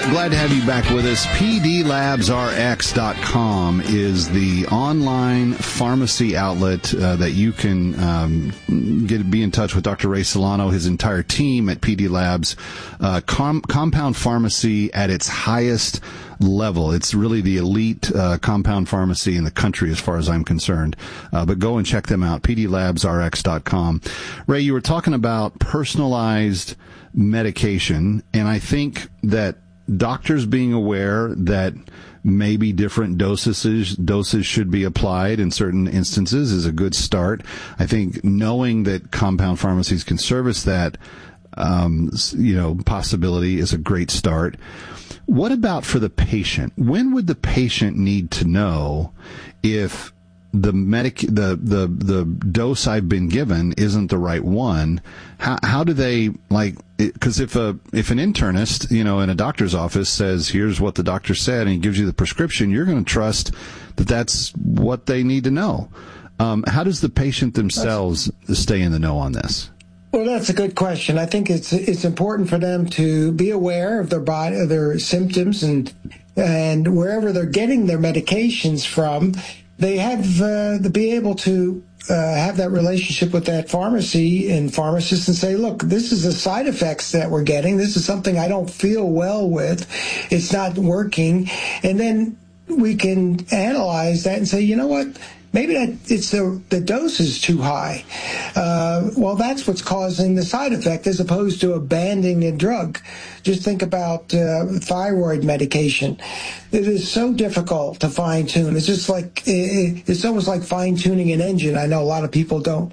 Glad to have you back with us. PDLabsRx.com is the online pharmacy outlet that you can be in touch with Dr. Ray Solano, his entire team at PD Labs. Compound pharmacy at its highest level. It's really the elite compound pharmacy in the country as far as I'm concerned. But go and check them out, PDLabsRx.com. Ray, you were talking about personalized medication, and I think that doctors being aware that maybe different doses should be applied in certain instances is a good start. I think knowing that compound pharmacies can service that, possibility is a great start. What about for the patient? When would the patient need to know if the dose I've been given isn't the right one? How do they, because if an internist, in a doctor's office says, here's what the doctor said, and he gives you the prescription, you're going to trust that that's what they need to know. How does the patient themselves stay in the know on this? Well, that's a good question. I think it's important for them to be aware of their body, of their symptoms, and wherever they're getting their medications from, they have to be able to have that relationship with that pharmacy and pharmacist and say, look, this is the side effects that we're getting. This is something I don't feel well with. It's not working. And then we can analyze that and say, you know what? Maybe it's the dose is too high. Well, that's what's causing the side effect as opposed to abandoning a drug. Just think about thyroid medication. It is so difficult to fine tune. It's just like it's almost like fine tuning an engine. I know a lot of people don't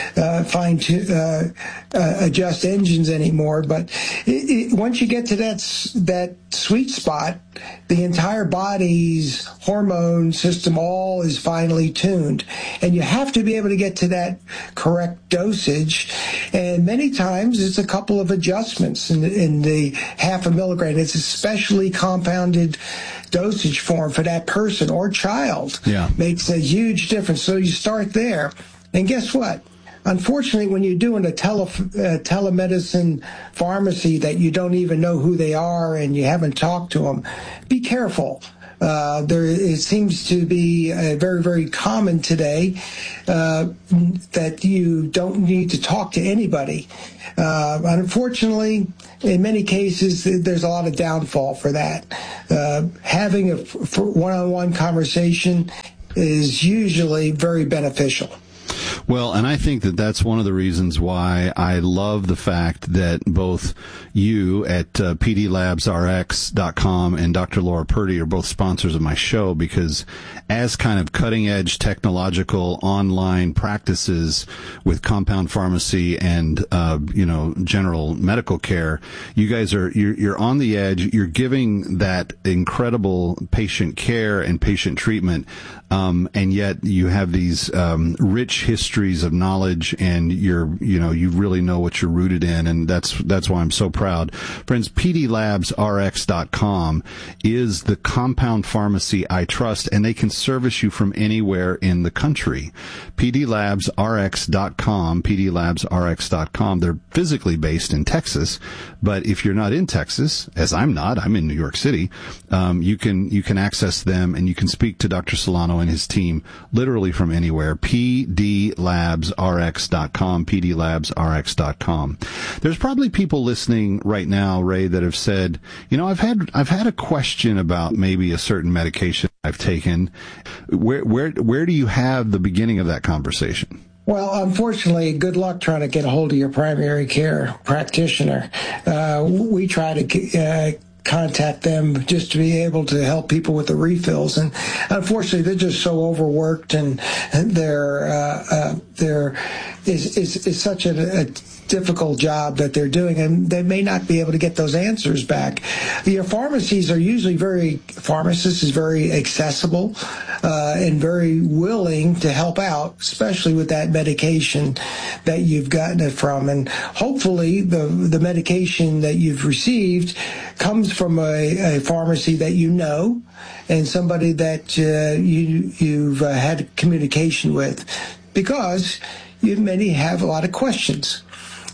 adjust engines anymore, but once you get to that sweet spot, the entire body's hormone system all is finely tuned, and you have to be able to get to that correct dosage. And many times it's a couple of adjustments in the half a milligram. It's a specially compounded dosage form for that person or child. Yeah. Makes a huge difference. So you start there, and guess what? Unfortunately, when you're doing a telemedicine pharmacy that you don't even know who they are and you haven't talked to them, be careful. It seems to be very, very common today that you don't need to talk to anybody. Unfortunately, in many cases, there's a lot of downfall for that. Having a one-on-one conversation is usually very beneficial. Well, and I think that that's one of the reasons why I love the fact that both you at PDLabsRx.com and Dr. Laura Purdy are both sponsors of my show, because as kind of cutting-edge technological online practices with compound pharmacy and, general medical care, you guys you're on the edge. You're giving that incredible patient care and patient treatment, and yet you have these rich histories of knowledge, and you really know what you're rooted in, and that's why I'm so proud. Friends, PDLabsRx.com is the compound pharmacy I trust, and they can service you from anywhere in the country. PDLabsRx.com, PDLabsRx.com. They're physically based in Texas, but if you're not in Texas, as I'm not, I'm in New York City, you can access them, and you can speak to Dr. Solano and his team literally from anywhere. PDLabsRx.com, PDLabsRx.com. There's probably people listening right now, Ray, that have said, I've had a question about maybe a certain medication I've taken. Where do you have the beginning of that conversation? Well, unfortunately, good luck trying to get a hold of your primary care practitioner. We try to contact them just to be able to help people with the refills, and unfortunately, they're just so overworked, and it's such a difficult job that they're doing, and they may not be able to get those answers back. Your pharmacists is very accessible and very willing to help out, especially with that medication that you've gotten it from. And hopefully the medication that you've received comes from a pharmacy that you know and somebody that you've had communication with, because you many have a lot of questions.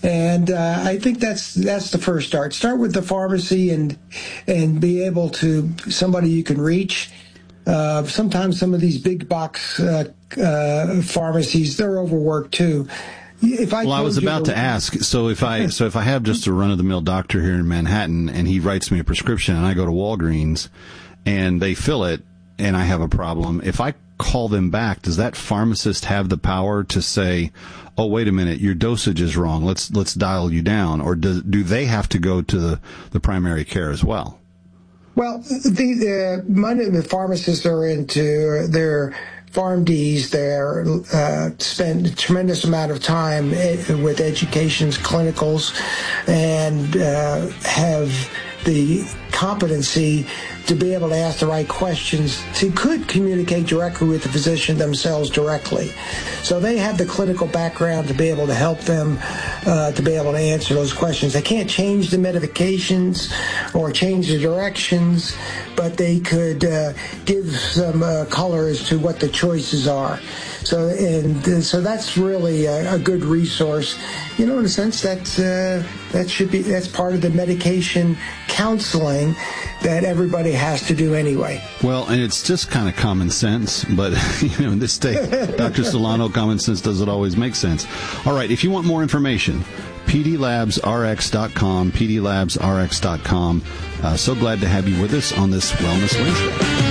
And I think that's the first start. Start with the pharmacy and be able to somebody you can reach. Sometimes some of these big box pharmacies, they're overworked too. I was about to ask. So if I have just a run-of-the-mill doctor here in Manhattan, and he writes me a prescription, and I go to Walgreens, and they fill it, and I have a problem, if I call them back, does that pharmacist have the power to say, "Oh, wait a minute, your dosage is wrong. Let's dial you down," or do they have to go to the primary care as well? Well, the pharmacists are into their PharmDs. They spend a tremendous amount of time with educations, clinicals, and have the competency to be able to ask the right questions, could communicate directly with the physician themselves directly. So they have the clinical background to be able to help them to be able to answer those questions. They can't change the medications or change the directions, but they could give some color as to what the choices are. So that's really a good resource. In a sense, that's part of the medication counseling that everybody has to do anyway. Well, and it's just kind of common sense, but in this day, Dr. Solano, common sense doesn't always make sense. All right, if you want more information, pdlabsrx.com, pdlabsrx.com. So glad to have you with us on this Wellness Wednesday.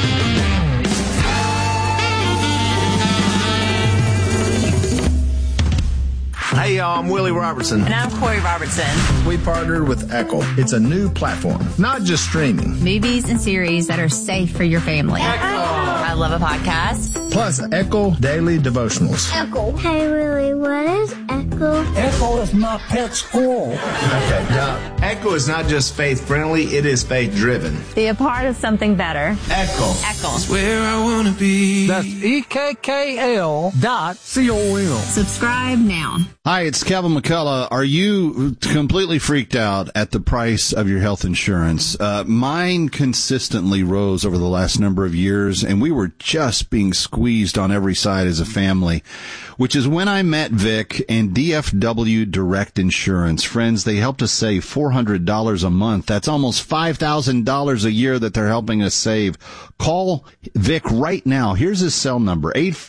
Hey, y'all, I'm Willie Robertson. And I'm Corey Robertson. We partnered with Echo. It's a new platform, not just streaming. Movies and series that are safe for your family. Echo. I love a podcast. Plus, Echo Daily Devotionals. Echo. Hey, Willie, what is Echo? Echo is my pet squirrel. Okay, now, Echo is not just faith-friendly, it is faith-driven. Be a part of something better. Echo. Echo. It's where I want to be. That's EKKL.com. Subscribe now. Hi, it's Calvin McCullough. Are you completely freaked out at the price of your health insurance? Mine consistently rose over the last number of years, and we were just being squeezed on every side as a family, which is when I met Vic and DFW Direct Insurance. Friends, they helped us save $400 a month. That's almost $5,000 a year that they're helping us save. Call Vic right now. Here's his cell number,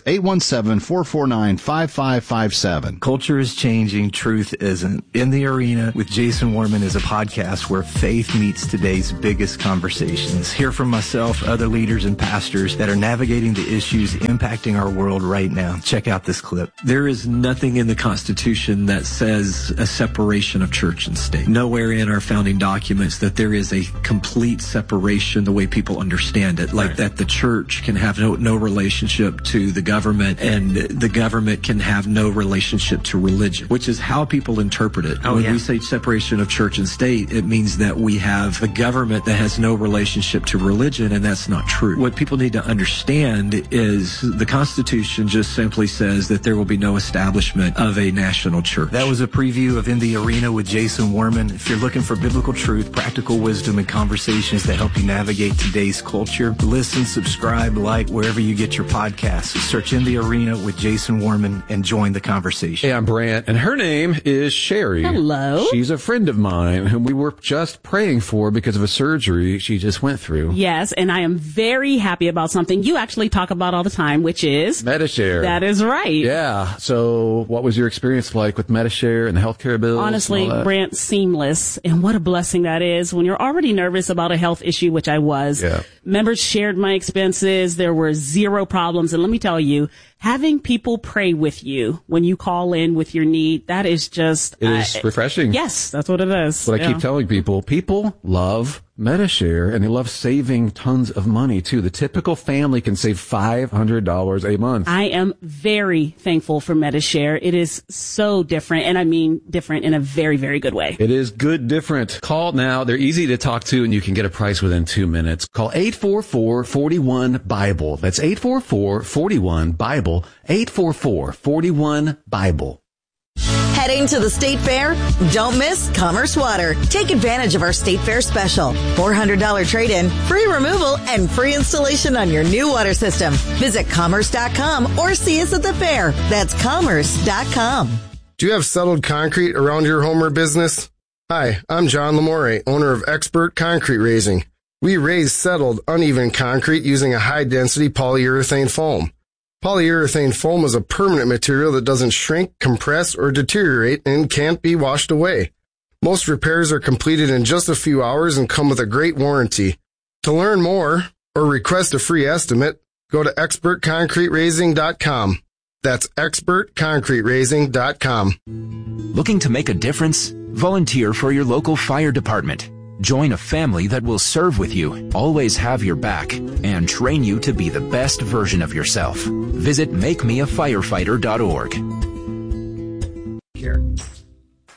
817-449-5557. Culture is changing. Truth isn't. In the Arena with Jason Warman is a podcast where faith meets today's biggest conversations. Hear from myself, other leaders and pastors that are navigating the issues impacting our world right now. Check out this clip. There is nothing in the Constitution that says a separation of church and state. Nowhere in our founding documents that there is a complete separation the way people understand it, like that the church can have no relationship to the government and the government can have no relationship to religion, which is how people interpret it. When we say separation of church and state, it means that we have the government that has no relationship to religion, and that's not true. What people need to understand is the Constitution just simply says that there will be no establishment of a national church. That was a preview of In the Arena with Jason Warman. If you're looking for biblical truth, practical wisdom, and conversations that help you navigate today's culture, listen, subscribe, like wherever you get your podcasts. Search In the Arena with Jason Warman and join the conversation. Hey, I'm Brant, and her name is Sherry. Hello. She's a friend of mine whom we were just praying for because of a surgery she just went through. Yes, and I am very happy about something you actually talk about all the time, which is Medi-Share. That is right. Yeah. So what was your experience like with Medi-Share and the healthcare bills? Honestly, Brant, seamless. And what a blessing that is when you're already nervous about a health issue, which I was. Yeah. Members shared my expenses. There were zero problems. And let me tell you, having people pray with you when you call in with your need, that is just... It is refreshing. Yes, that's what it is. But I keep telling people love Medi-Share, and they love saving tons of money, too. The typical family can save $500 a month. I am very thankful for Medi-Share. It is so different, and I mean different in a very, very good way. It is good different. Call now. They're easy to talk to, and you can get a price within 2 minutes. Call 844-41-BIBLE. That's 844-41-BIBLE. 844-41-BIBLE. Heading to the State Fair? Don't miss Commerce Water. Take advantage of our State Fair special. $400 trade-in, free removal, and free installation on your new water system. Visit commerce.com or see us at the fair. That's commerce.com. Do you have settled concrete around your home or business? Hi, I'm John Lamore, owner of Expert Concrete Raising. We raise settled, uneven concrete using a high-density polyurethane foam. Polyurethane foam is a permanent material that doesn't shrink, compress, or deteriorate and can't be washed away. Most repairs are completed in just a few hours and come with a great warranty. To learn more or request a free estimate, go to expertconcreteraising.com. That's expertconcreteraising.com. Looking to make a difference? Volunteer for your local fire department. Join a family that will serve with you, always have your back, and train you to be the best version of yourself. Visit MakeMeAFirefighter.org.